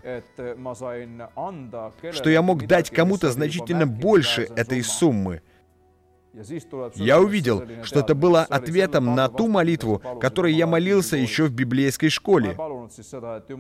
что я мог дать кому-то значительно больше этой суммы. Я увидел, что это было ответом на ту молитву, которой я молился еще в библейской школе.